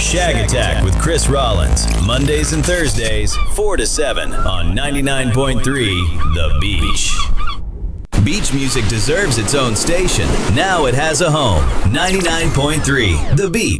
Shag Attack with Chris Rollins, Mondays and Thursdays, 4 to 7 on 99.3 The Beach. Beach music deserves its own station. Now it has a home. 99.3 The Beach.